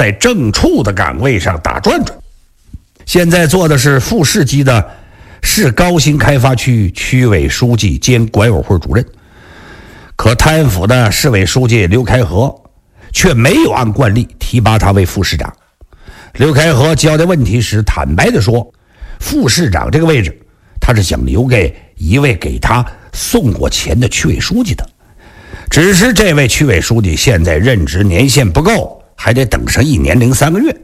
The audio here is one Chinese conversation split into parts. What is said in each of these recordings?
在正处的岗位上打转转。现在做的是副市级的市高新开发区区委书记兼管委会主任。可贪腐的市委书记刘开河却没有按惯例提拔他为副市长。刘开河交代问题时坦白地说，副市长这个位置他是想留给一位给他送过钱的区委书记的，只是这位区委书记现在任职年限不够，还得等上1年零3个月。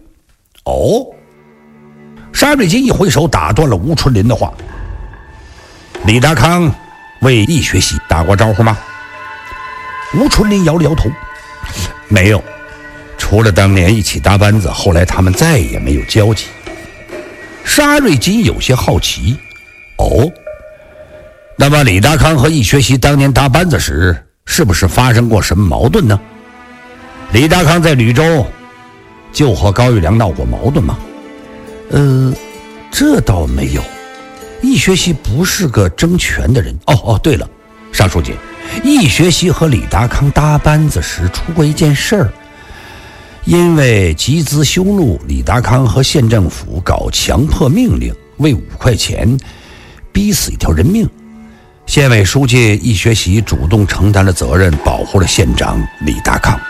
沙瑞金一挥手打断了吴春林的话。李达康为易学习打过招呼吗？吴春林摇了摇头，没有，除了当年一起搭班子，后来他们再也没有交集。沙瑞金有些好奇，那么李达康和易学习当年搭班子时，是不是发生过什么矛盾呢？李达康在吕州就和高玉良闹过矛盾吗？这倒没有。易学习不是个争权的人。对了，沙书记，易学习和李达康搭班子时出过一件事儿，因为集资修路，李达康和县政府搞强迫命令，为5块钱逼死一条人命。县委书记易学习主动承担了责任，保护了县长李达康。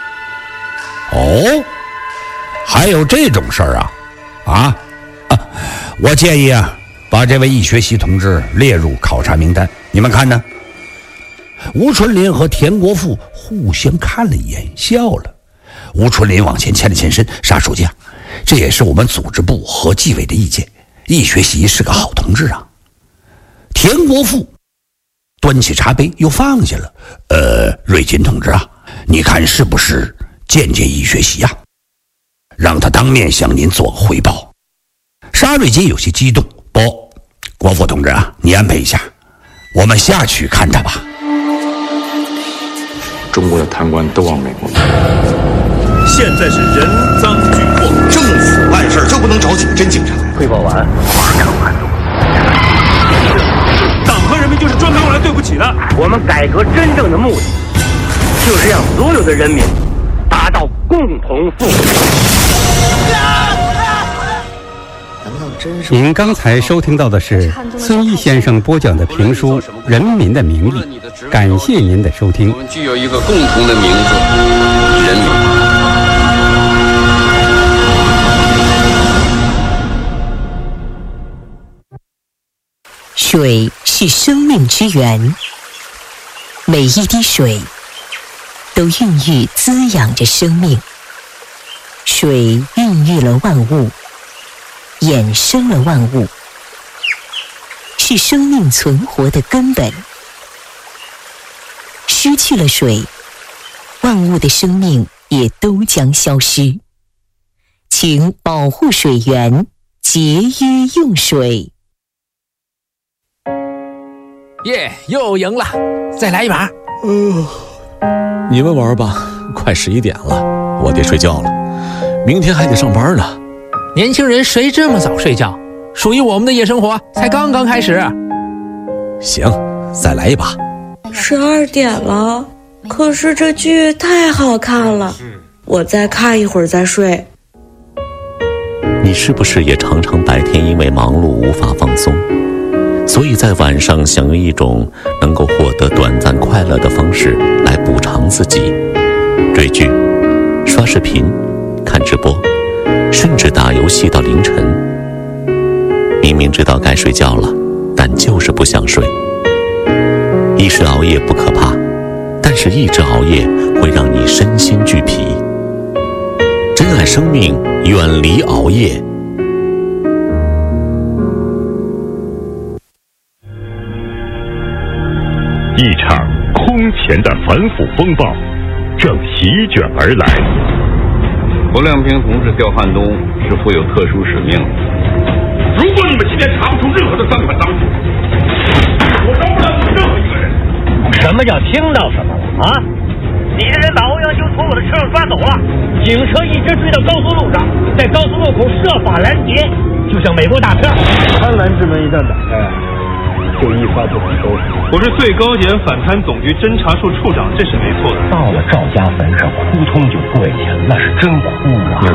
还有这种事儿啊？我建议把这位易学习同志列入考察名单，你们看呢？吴春林和田国富互相看了一眼，笑了。吴春林往前欠了欠身，沙书记这也是我们组织部和纪委的意见，易学习是个好同志啊。田国富端起茶杯又放下了。瑞金同志你看是不是见易学习让他当面向您做个汇报。沙瑞金有些激动，不，国富同志你安排一下，我们下去看他吧。 中国的贪官都往美国跑， 现在是人赃俱获， 政府办事就不能找几个真警察？ 汇报完，马上hành动。 党和人民就是专门用来对不起的。 我们改革真正的目的，就是让所有的人民达到共同富裕。 您刚才收听到的是孙毅先生播讲的评书《人民的名利》，感谢您的收听。 我们具有一个共同的名字——人民。 水是生命之源，每一滴水都孕育滋养着生命，水孕育了万物，衍生了万物，是生命存活的根本。失去了水，万物的生命也都将消失。请保护水源，节约用水。 又赢了，再来一把。 你们玩吧，快11点了，我得睡觉了，明天还得上班呢。 年轻人谁这么早睡觉？属于我们的夜生活才刚刚开始。 行，再来一把。 12点了，可是这剧太好看了，我再看一会儿再睡。 你是不是也常常白天因为忙碌无法放松，所以在晚上想用一种能够获得短暂快乐的方式来补偿自己？追剧、刷视频、看直播，甚至打游戏到凌晨。明明知道该睡觉了，但就是不想睡。一时熬夜不可怕，但是一直熬夜会让你身心俱疲。珍爱生命，远离熬夜。 一场空前的反腐风暴正席卷而来。 侯亮平同志调汉东是负有特殊使命的。 如果你们今天查不出任何的赃款赃物，我饶不了你们任何一个人。 什么叫听到什么了啊？你这人把欧阳修从我的车上抓走了，警车一直追到高速路上，在高速路口设法拦截，就像美国大片。 贪婪之门一旦打开，就一发不可收拾。 我是最高检反贪总局侦查处处长，这是没错的。 到了赵家坟上，扑通就跪下，那是真哭啊！